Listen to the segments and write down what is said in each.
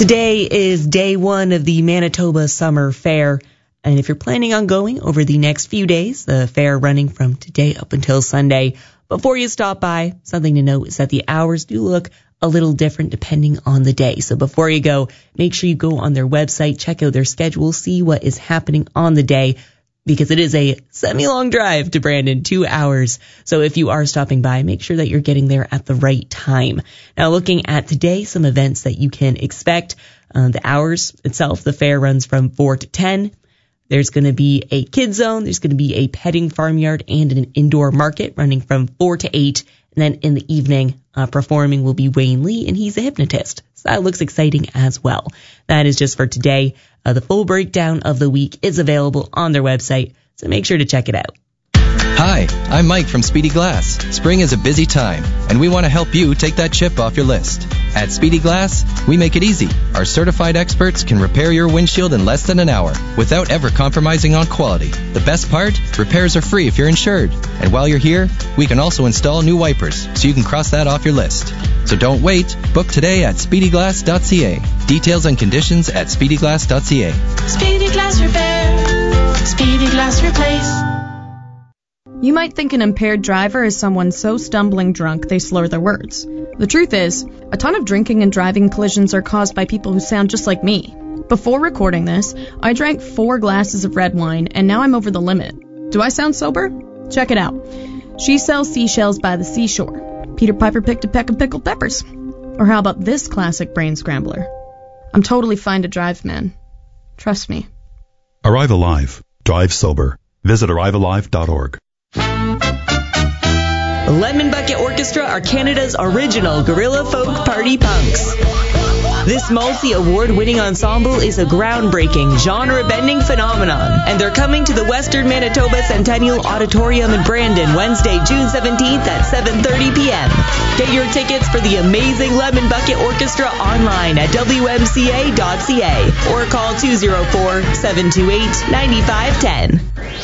Today is day one of the Manitoba Summer Fair, and if you're planning on going over the next few days, the fair running from today up until Sunday, before you stop by, something to note is that the hours do look a little different depending on the day. So before you go, make sure you go on their website, check out their schedule, see what is happening on the day, because it is a semi-long drive to Brandon, 2 hours. So if you are stopping by, make sure that you're getting there at the right time. Now, looking at today, some events that you can expect. The hours itself, the fair runs from 4 to 10. There's going to be a kids zone. There's going to be a petting farmyard and an indoor market running from 4 to 8. And then in the evening, performing will be Wayne Lee, and he's a hypnotist. So that looks exciting as well. That is just for today. The full breakdown of the week is available on their website, so make sure to check it out. Hi, I'm Mike from Speedy Glass. Spring is a busy time, and we want to help you take that chip off your list. At Speedy Glass, we make it easy. Our certified experts can repair your windshield in less than an hour without ever compromising on quality. The best part? Repairs are free if you're insured. And while you're here, we can also install new wipers, so you can cross that off your list. So don't wait. Book today at speedyglass.ca. Details and conditions at speedyglass.ca. Speedy Glass Repair. Speedy Glass Replace. You might think an impaired driver is someone so stumbling drunk they slur their words. The truth is, a ton of drinking and driving collisions are caused by people who sound just like me. Before recording this, I drank 4 glasses of red wine, and now I'm over the limit. Do I sound sober? Check it out. She sells seashells by the seashore. Peter Piper picked a peck of pickled peppers. Or how about this classic brain scrambler? I'm totally fine to drive, man. Trust me. Arrive Alive. Drive sober. Visit arrivealive.org. The Lemon Bucket Orchestra are Canada's original guerrilla folk party punks. This multi-award-winning ensemble is a groundbreaking, genre-bending phenomenon, and they're coming to the Western Manitoba Centennial Auditorium in Brandon Wednesday, June 17th at 7:30 p.m. Get your tickets for the amazing Lemon Bucket Orchestra online at wmca.ca or call 204-728-9510.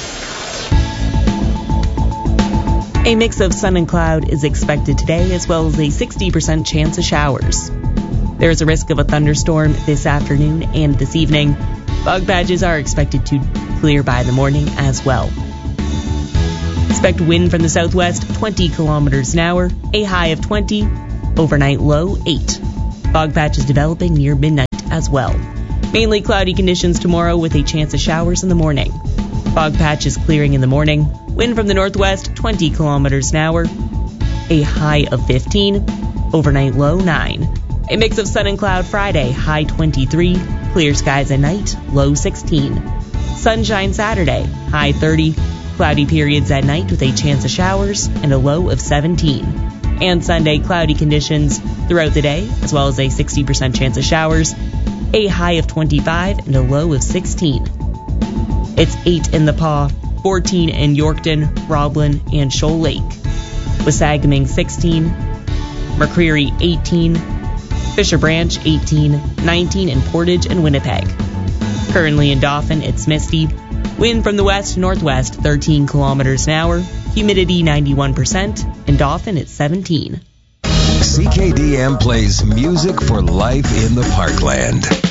A mix of sun and cloud is expected today, as well as a 60% chance of showers. There is a risk of a thunderstorm this afternoon and this evening. Fog patches are expected to clear by the morning as well. Expect wind from the southwest, 20 kilometers an hour, a high of 20, overnight low 8. Fog patches developing near midnight as well. Mainly cloudy conditions tomorrow with a chance of showers in the morning. Fog patches clearing in the morning. Wind from the northwest, 20 kilometers an hour, a high of 15, overnight low 9. A mix of sun and cloud Friday, high 23, clear skies at night, low 16. Sunshine Saturday, high 30, cloudy periods at night with a chance of showers and a low of 17. And Sunday, cloudy conditions throughout the day, as well as a 60% chance of showers, a high of 25 and a low of 16. It's 8 in the Paw, 14 in Yorkton, Roblin, and Shoal Lake. Wasagaming 16, McCreary 18, Fisher Branch 18, 19 in Portage and Winnipeg. Currently in Dauphin, it's misty. Wind from the west-northwest, 13 kilometers an hour. Humidity 91%. In Dauphin, it's 17. CKDM plays music for life in the Parkland.